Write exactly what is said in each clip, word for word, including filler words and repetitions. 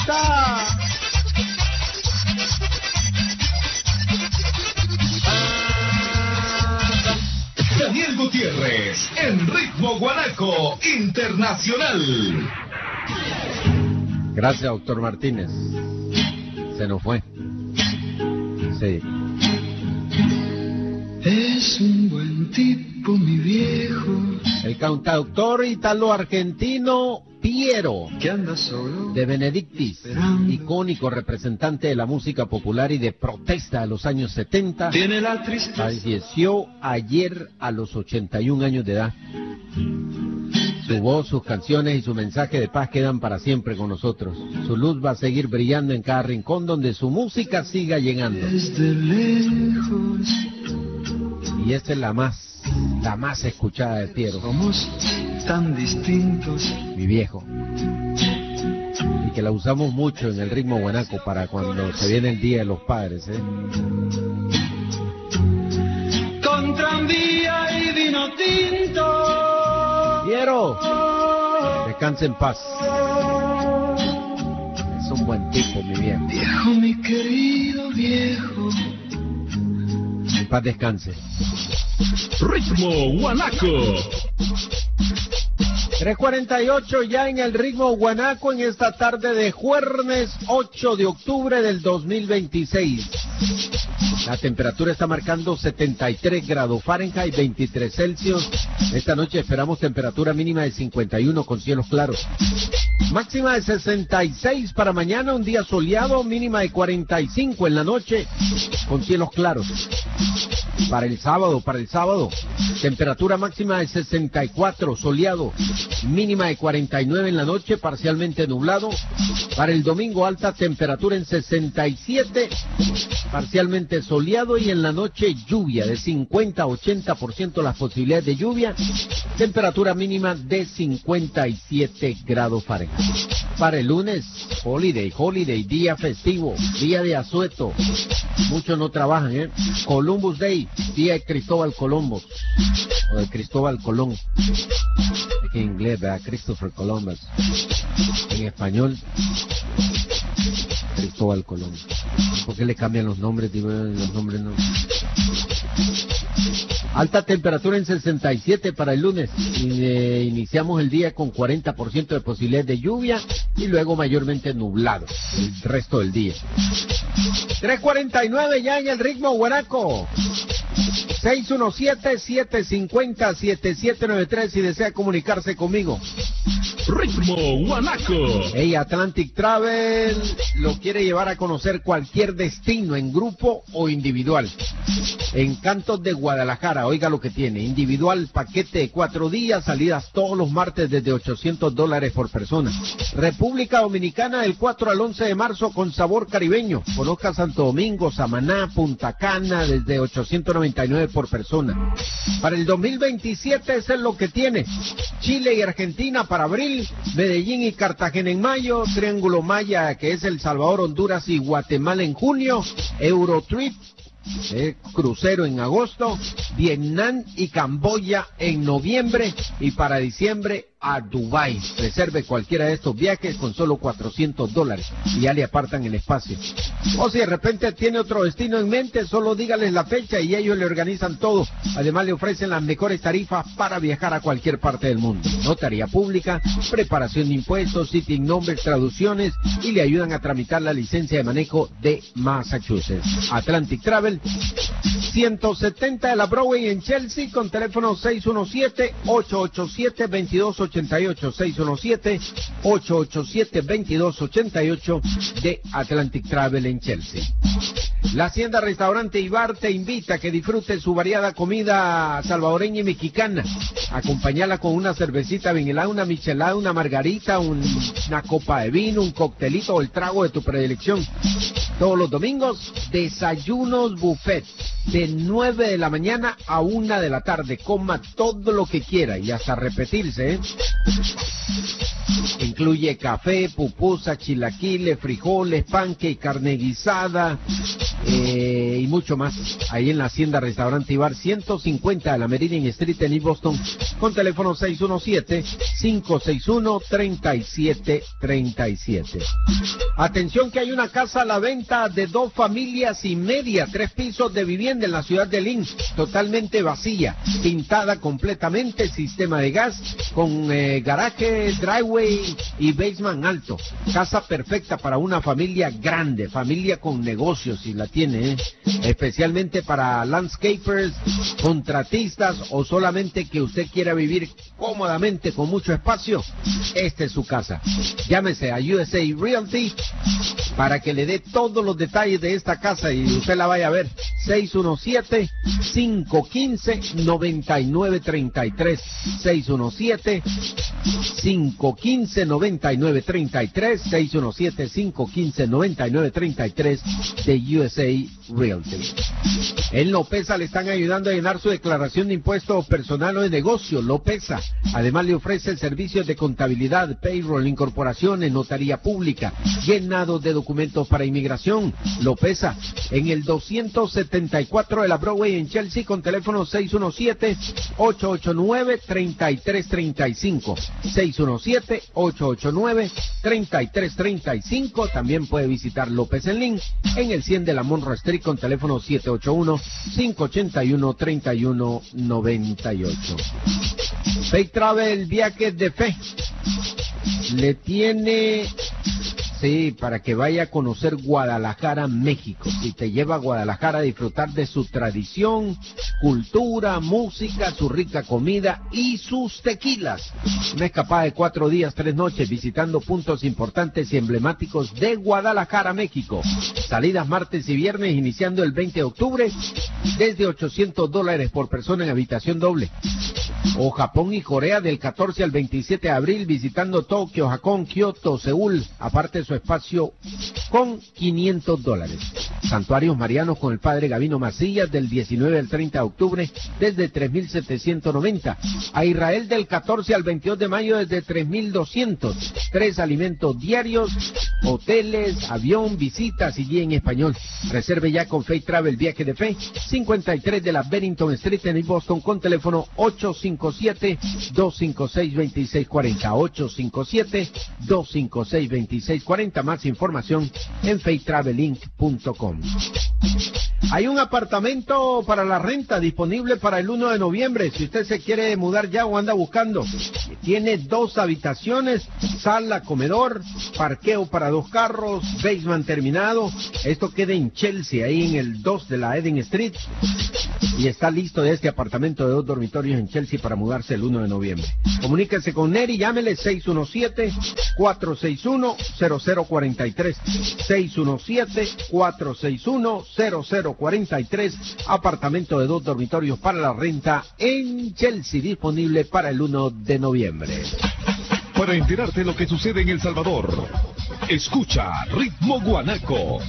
está. Daniel Gutiérrez, en Ritmo Guanaco Internacional. Gracias, doctor Martínez. Se nos fue. Sí. Es un buen tipo, mi viejo. El cantautor italo-argentino Piero, que anda solo, de Benedictis, icónico representante de la música popular y de protesta de los años setenta, tiene la tristeza. Falleció ayer a los ochenta y un años de edad. Su voz, sus canciones y su mensaje de paz quedan para siempre con nosotros. Su luz va a seguir brillando en cada rincón donde su música siga llegando. Desde lejos. Y esta es la más, la más escuchada de Piero. Somos tan distintos. Mi viejo. Y que la usamos mucho en el Ritmo Guanaco para cuando se viene el Día de los Padres, ¿eh? Con tranvía y vino tinto. Piero, descanse en paz. Es un buen tipo, mi viejo. Viejo, mi querido viejo. En paz descanse. Ritmo Guanaco. tres cuarenta y ocho ya en el Ritmo Guanaco en esta tarde de jueves ocho de octubre del dos mil veintiséis. La temperatura está marcando setenta y tres grados Fahrenheit, veintitrés Celsius. Esta noche esperamos temperatura mínima de cincuenta y uno con cielos claros. Máxima de sesenta y seis para mañana, un día soleado, mínima de cuarenta y cinco en la noche con cielos claros. Para el sábado, para el sábado, temperatura máxima de sesenta y cuatro, soleado, mínima de cuarenta y nueve en la noche, parcialmente nublado. Para el domingo, alta temperatura en sesenta y siete, parcialmente soleado, y en la noche lluvia de cincuenta a ochenta por ciento las posibilidades de lluvia, temperatura mínima de cincuenta y siete grados Fahrenheit. Para el lunes, holiday, holiday, día festivo, día de asueto, muchos no trabajan, ¿eh? Columbus Day, día de Cristóbal Colombo, o de Cristóbal Colón, en inglés, ¿verdad? Christopher Columbus, en español, Cristóbal Colón. ¿Por qué le cambian los nombres? Digo, los nombres no. Alta temperatura en sesenta y siete para el lunes. Y, eh, iniciamos el día con cuarenta por ciento de posibilidades de lluvia y luego mayormente nublado el resto del día. tres cuarenta y nueve ya en el Ritmo Guanaco. seis uno siete, siete cinco cero, siete siete nueve tres si desea comunicarse conmigo. Ritmo Guanaco. Hey, Atlantic Travel lo quiere llevar a conocer cualquier destino en grupo o individual. Encantos de Guadalajara, oiga lo que tiene. Individual, paquete de cuatro días, salidas todos los martes desde ochocientos dólares por persona. República Dominicana del cuatro al once de marzo con sabor caribeño. Conozca Santo Domingo, Samaná, Punta Cana desde ochocientos noventa y nueve por persona. Para el dos mil veintisiete ese es lo que tiene. Chile y Argentina para abril, Medellín y Cartagena en mayo, Triángulo Maya que es El Salvador, Honduras y Guatemala en junio, Eurotrip, Eh, crucero en agosto, Vietnam y Camboya en noviembre, y para diciembre a Dubái. Reserve cualquiera de estos viajes con solo cuatrocientos dólares y ya le apartan el espacio. O si de repente tiene otro destino en mente, solo dígales la fecha y ellos le organizan todo. Además le ofrecen las mejores tarifas para viajar a cualquier parte del mundo. Notaría pública, preparación de impuestos, sitting numbers, traducciones, y le ayudan a tramitar la licencia de manejo de Massachusetts. Atlantic Travel, ciento setenta de la Broadway en Chelsea, con teléfono seis uno siete, ocho ocho siete, dos dos ocho ocho, seis uno siete, ocho ocho siete, dos dos ocho ocho de Atlantic Travel en Chelsea. La Hacienda Restaurante y Bar te invita a que disfrute su variada comida salvadoreña y mexicana. Acompáñala con una cervecita bien helada, una michelada, una margarita, un, una copa de vino, un coctelito o el trago de tu predilección. Todos los domingos, desayunos buffet, de nueve de la mañana a una de la tarde. Coma todo lo que quiera y hasta repetirse, ¿eh? Incluye café, pupusa, chilaquiles, frijoles, panque, carne guisada eh, y mucho más. Ahí en la Hacienda Restaurante y Bar ciento cincuenta de la Meridian Street en East Boston, con teléfono seis uno siete, cinco seis uno, tres siete tres siete. Atención que hay una casa a la venta de dos familias y media, tres pisos de vivienda en la ciudad de Lynn, totalmente vacía, pintada completamente, sistema de gas, con eh, garaje, driveway y basement alto. Casa perfecta para una familia grande, familia con negocios si la tiene, ¿eh? Especialmente para landscapers, contratistas o solamente que usted quiera vivir cómodamente con mucho espacio. Esta es su casa. Llámese a U S A Realty para que le dé todos los detalles de esta casa y usted la vaya a ver. seis uno siete, cinco uno cinco, nueve nueve tres tres, seis uno siete, cinco uno cinco, nueve nueve tres tres, seis uno siete, cinco uno cinco, nueve nueve tres tres de U S A Realty. En Lopeza le están ayudando a llenar su declaración de impuestos personal o de negocio. Lopeza además le ofrece el servicio de contabilidad, payroll, incorporaciones, notaría pública, llenado de documentos para inmigración. Lopeza en el doscientos setenta y cuatro de la Broadway en Chelsea, con teléfono seis uno siete, ocho ocho nueve, tres tres tres cinco, seis uno siete, ocho ocho nueve, tres tres tres cinco. También puede visitar López en Lynn en el cien de la Monroe Street, con teléfono siete ocho uno, cinco ocho uno, tres uno nueve ocho. Faith Travel, viajes de fe, le tiene... Sí, para que vaya a conocer Guadalajara, México. Si te lleva a Guadalajara a disfrutar de su tradición, cultura, música, su rica comida y sus tequilas. Una escapada de cuatro días, tres noches, visitando puntos importantes y emblemáticos de Guadalajara, México. Salidas martes y viernes, iniciando el veinte de octubre, desde ochocientos dólares por persona en habitación doble. O Japón y Corea del catorce al veintisiete de abril, visitando Tokio, Japón, Kioto, Seúl, aparte de su espacio, con quinientos dólares. Santuarios marianos con el padre Gavino Macías del diecinueve al treinta de octubre desde tres mil setecientos noventa. A Israel del catorce al veintidós de mayo desde tres mil doscientos. Tres alimentos diarios, hoteles, avión, visitas y guía en español. Reserve ya con Faith Travel, viaje de fe, cincuenta y tres de la Bennington Street en Boston, con teléfono ocho cinco siete, dos cinco seis, dos seis cuatro cero, ocho cinco siete, dos cinco seis, dos seis cuatro cero. Más información en faith travel inc punto com. Hay un apartamento para la renta disponible para el uno de noviembre. Si usted se quiere mudar ya o anda buscando, tiene dos habitaciones, sala, comedor, parqueo para dos carros, basement terminado. Esto queda en Chelsea, ahí en el dos de la Eden Street. Y está listo de este apartamento de dos dormitorios en Chelsea para mudarse el uno de noviembre. Comuníquese con Neri, llámele seis uno siete, cuatro seis uno, cero cero cuatro tres, seis uno siete, cuatro seis uno, cero cero cuatro tres, apartamento de dos dormitorios para la renta en Chelsea, disponible para el uno de noviembre. Para enterarte de lo que sucede en El Salvador, escucha Ritmo Guanaco.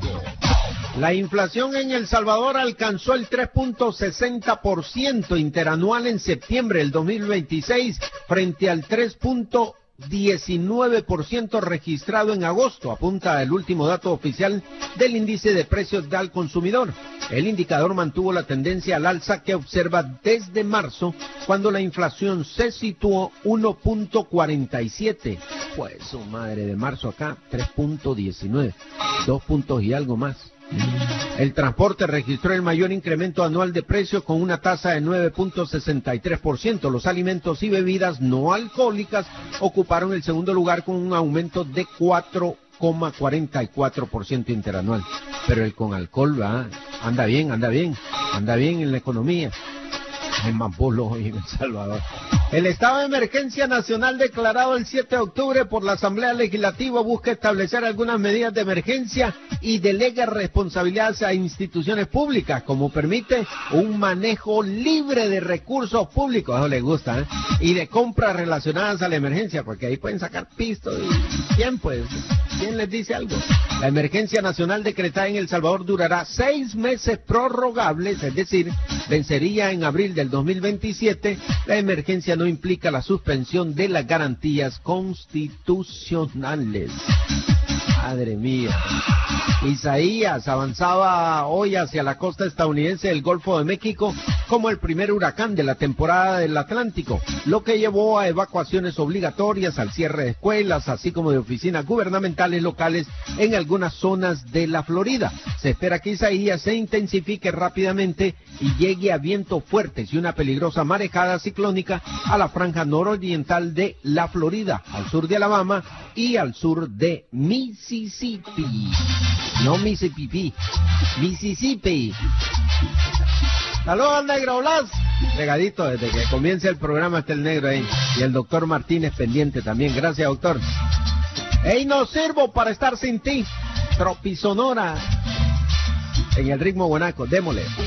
La inflación en El Salvador alcanzó el tres punto sesenta por ciento interanual en septiembre del dos mil veintiséis frente al tres punto diecinueve por ciento registrado en agosto, apunta el último dato oficial del índice de precios al consumidor. El indicador mantuvo la tendencia al alza que observa desde marzo, cuando la inflación se situó uno punto cuarenta y siete. Pues su madre, de marzo acá, tres punto diecinueve, dos puntos y algo más. El transporte registró el mayor incremento anual de precios con una tasa de nueve punto sesenta y tres por ciento. Los alimentos y bebidas no alcohólicas ocuparon el segundo lugar con un aumento de cuatro coma cuarenta y cuatro por ciento interanual. Pero el con alcohol va, anda bien, anda bien, anda bien en la economía. Hay más bolos hoy en El Salvador. El estado de emergencia nacional declarado el siete de octubre por la Asamblea Legislativa busca establecer algunas medidas de emergencia y delega responsabilidades a instituciones públicas, como permite un manejo libre de recursos públicos, eso les gusta, ¿eh? Y de compras relacionadas a la emergencia, porque ahí pueden sacar pistos y quién pues. ¿Quién les dice algo? La emergencia nacional decretada en El Salvador durará seis meses prorrogables, es decir, vencería en abril del dos mil veintisiete. La emergencia no implica la suspensión de las garantías constitucionales. Madre mía. Isaías avanzaba hoy hacia la costa estadounidense del Golfo de México como el primer huracán de la temporada del Atlántico, lo que llevó a evacuaciones obligatorias, al cierre de escuelas, así como de oficinas gubernamentales locales en algunas zonas de la Florida. Se espera que Isaías se intensifique rápidamente y llegue a vientos fuertes y una peligrosa marejada ciclónica a la franja nororiental de la Florida, al sur de Alabama y al sur de Mississippi. No Mississippi, Mississippi. Saludos, negro Blas. Regadito, desde que comience el programa está el negro ahí. Y el doctor Martínez pendiente también. Gracias, doctor. ¡Ey, no sirvo para estar sin ti! Tropisonora. En el ritmo guanaco, démosle.